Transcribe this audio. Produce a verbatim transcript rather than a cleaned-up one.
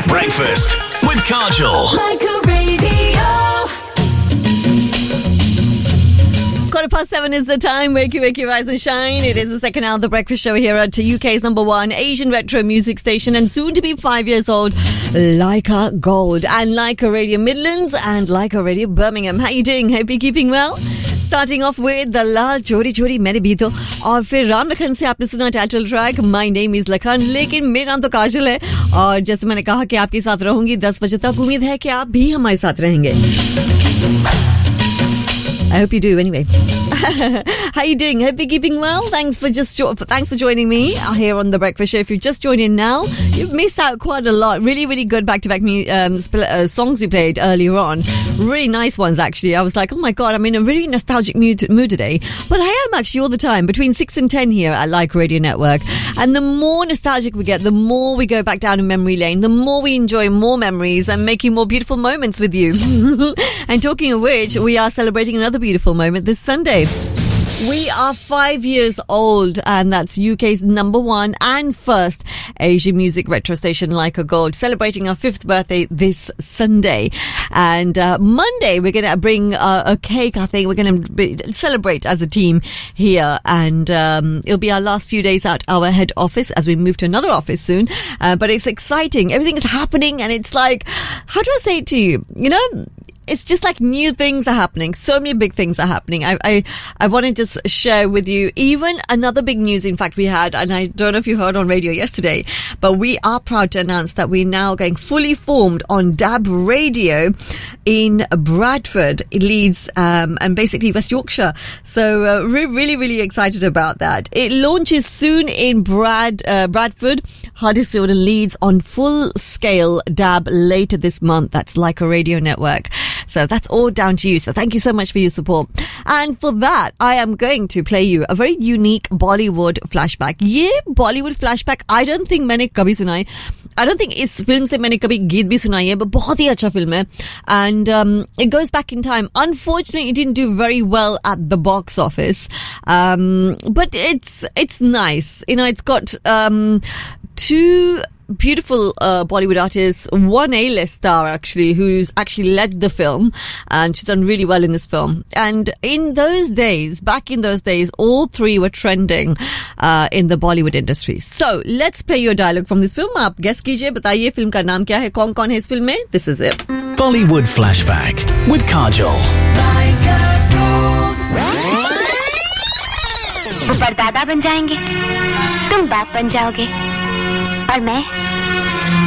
Breakfast with Kajol. Like a radio. Quarter past seven is the time. Wake you, wake you, rise and shine. It is the second hour of the breakfast show here at U K's number one Asian retro music station and soon to be five years old, Leica Gold and Leica Radio Midlands and Leica Radio Birmingham. How you doing? Hope you're keeping well. Starting off with the लाल चोरी चोरी मैंने भी तो और फिर राम लखन से आपने सुना title track my name is Lakhan लेकिन मेरा नाम तो काजल है और जैसे मैंने कहा कि आपके साथ रहूंगी दस बजे तक उम्मीद है कि आप भी हमारे साथ रहेंगे I hope you do anyway. How you doing? Hope you're keeping well. Thanks for just jo- thanks for joining me here on the Breakfast Show. If you've just joined in now, you've missed out quite a lot. Really, really good back-to-back mu- um, sp- uh, songs we played earlier on. Really nice ones, actually. I was like, oh my god, I'm in a really nostalgic mood, mood today. But I am actually all the time between six and ten here at Like Radio Network. And the more nostalgic we get, the more we go back down in memory lane, the more we enjoy more memories and making more beautiful moments with you. And talking of which, we are celebrating another beautiful moment this Sunday. We are five years old and that's U K's number one and first Asian music retro station Leica Gold, celebrating our fifth birthday this Sunday. And uh, Monday we're going to bring uh, a cake. I think we're going to celebrate as a team here and um, it'll be our last few days at our head office as we move to another office soon. Uh, but it's exciting. Everything is happening and it's like, how do I say it to you? You know, it's just like new things are happening. So many big things are happening. I I, I want to just share with you even another big news, in fact, we had, and I don't know if you heard on radio yesterday, but we are proud to announce that we're now going fully formed on D A B Radio in Bradford, Leeds, um, and basically West Yorkshire. So uh, we're really, really excited about that. It launches soon in Brad uh, Bradford, Huddersfield and Leeds on full-scale D A B later this month. That's like a radio network. So that's all down to you. So thank you so much for your support. And for that, I am going to play you a very unique Bollywood flashback. Ye Bollywood flashback, I don't think मैंने कभी सुनाई. I don't think इस film से मैंने कभी गीत भी सुनाई है, but बहुत ही अच्छा फिल्म है. And um, it goes back in time. Unfortunately, it didn't do very well at the box office. Um, but it's it's nice. You know, it's got um, two beautiful uh, Bollywood artists, one A-list star actually, who's actually led the film, and she's done really well in this film. And in those days, back in those days, all three were trending uh, in the Bollywood industry. So let's play your dialogue from this film. आप guess कीजिए, बताइए film का नाम क्या है, कौन कौन है इस फिल्म में? This is it. Bollywood Flashback with Kajol. परदादा बन जाएंगे, तुम बाप बन जाओगे और मैं